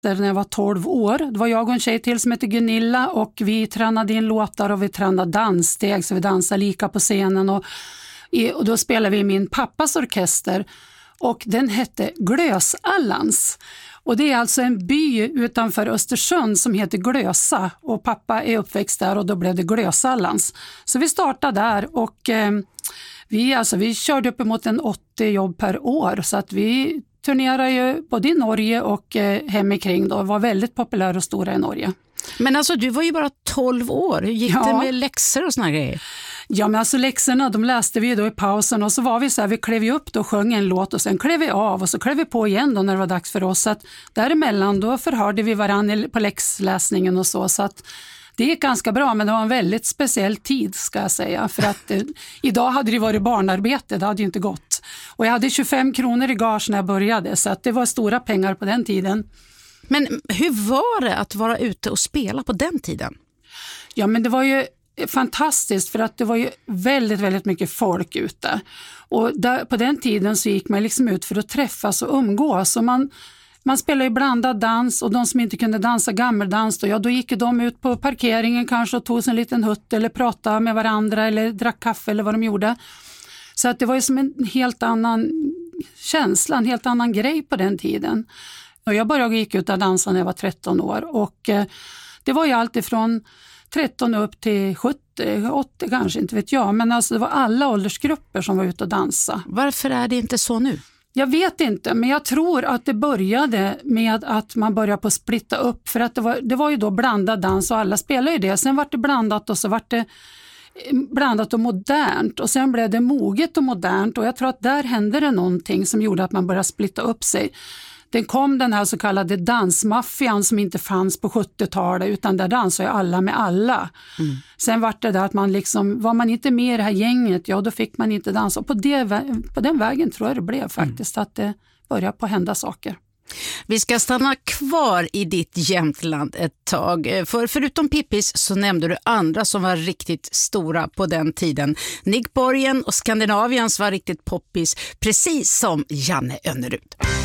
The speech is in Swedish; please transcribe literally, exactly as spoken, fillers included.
när jag var tolv år. Det var jag och en tjej till som hette Gunilla och vi tränade in låtar och vi tränade danssteg så vi dansade lika på scenen och, i, och då spelade vi i min pappas orkester och den hette Glösallans. Och det är alltså en by utanför Östersund som heter Glösa och pappa är uppväxt där och då blev det Glösallans. Så vi startade där och eh, vi, alltså, vi körde upp emot en åttio jobb per år så att vi turnerar ju både i Norge och eh, hemikring då, var väldigt populära och stora i Norge. Men alltså du var ju bara tolv år, hur gick ja. det med läxor och såna grejer? Ja men alltså läxorna de läste vi då i pausen och så var vi så här, vi klev ju upp då och sjöng en låt och sen klev vi av och så klev vi på igen då när det var dags för oss. Så att däremellan då förhörde vi varandra på läxläsningen och så så att det gick ganska bra men det var en väldigt speciell tid ska jag säga för att eh, idag hade det varit barnarbete, det hade ju inte gått. Och jag hade tjugofem kronor i gage när jag började så att det var stora pengar på den tiden. Men hur var det att vara ute och spela på den tiden? Ja men det var ju fantastiskt för att det var ju väldigt, väldigt mycket folk ute. Och där, på den tiden så gick man liksom ut för att träffas och umgås och man Man spelar ju blandad dans och de som inte kunde dansa gammeldans då, ja, då gick de ut på parkeringen kanske och tog sig en liten hutt eller pratade med varandra eller drack kaffe eller vad de gjorde. Så att det var ju som en helt annan känsla, en helt annan grej på den tiden. Och jag började gick ut och dansa när jag var tretton år och eh, det var ju allt ifrån tretton upp till sjuttio, åttio kanske, inte vet jag. Men alltså det var alla åldersgrupper som var ute och dansa. Varför är det inte så nu? Jag vet inte, men jag tror att det började med att man började på att splitta upp. För att det var, det var ju då blandad dans och alla spelade ju det. Sen var det blandat och så var det blandat och modernt. Och sen blev det moget och modernt. Och jag tror att där hände det någonting som gjorde att man började splitta upp sig. Den kom den här så kallade dansmaffian som inte fanns på sjuttiotalet utan där dansade ju alla med alla. Mm. Sen var det där att man liksom, var man inte med i det här gänget, ja då fick man inte dansa. Och på, det, på den vägen tror jag det blev faktiskt mm. att det började på hända saker. Vi ska stanna kvar i ditt Jämtland ett tag. För förutom Pippis så nämnde du andra som var riktigt stora på den tiden. Nick Borgen och Skandinaviens var riktigt poppis, precis som Janne Önnerud.